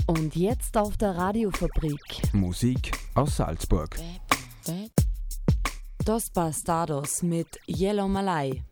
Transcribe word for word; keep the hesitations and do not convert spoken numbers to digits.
Und jetzt auf der Radiofabrik. Musik aus Salzburg. Dos Bastardos mit Yellow Malay.